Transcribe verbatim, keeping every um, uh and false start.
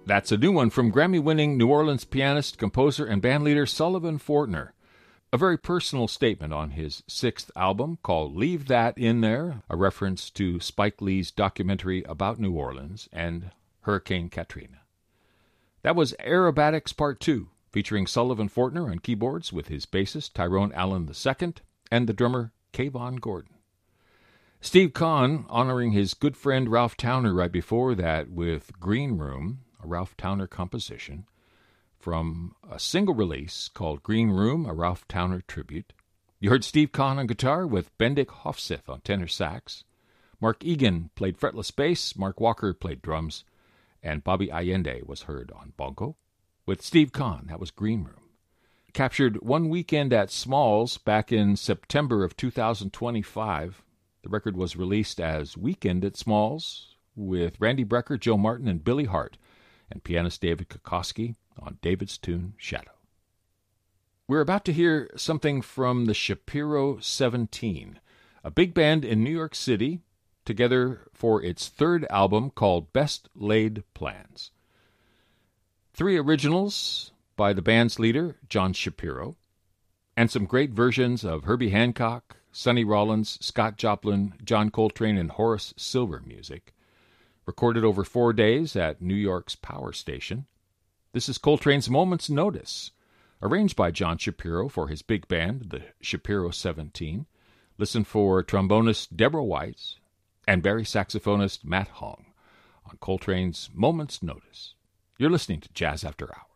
That's a new one from Grammy-winning New Orleans pianist, composer, and bandleader Sullivan Fortner. A very personal statement on his sixth album called Leave That in There, a reference to Spike Lee's documentary about New Orleans and Hurricane Katrina. That was Aerobatics Part two, featuring Sullivan Fortner on keyboards with his bassist Tyrone Allen the Second and the drummer Kayvon Gordon. Steve Kahn honoring his good friend Ralph Towner right before that with Green Room, a Ralph Towner composition, from a single release called Green Room, a Ralph Towner tribute. You heard Steve Kahn on guitar with Bendik Hofseth on tenor sax. Mark Egan played fretless bass, Mark Walker played drums, and Bobby Allende was heard on bongo. With Steve Kahn, that was Green Room. Captured one weekend at Smalls back in September of two thousand twenty-five. The record was released as Weekend at Smalls with Randy Brecker, Joe Martin, and Billy Hart, and pianist David Kokoski on David's tune Shadow. We're about to hear something from the Shapiro seventeen, a big band in New York City, together for its third album called Best Laid Plans. Three originals by the band's leader, John Shapiro, and some great versions of Herbie Hancock, Sonny Rollins, Scott Joplin, John Coltrane, and Horace Silver music, recorded over four days at New York's Power Station. This is Coltrane's Moment's Notice, arranged by John Shapiro for his big band, the Shapiro seventeen. Listen for trombonist Deborah Weiss and Barry saxophonist Matt Hong on Coltrane's Moment's Notice. You're listening to Jazz After Hours.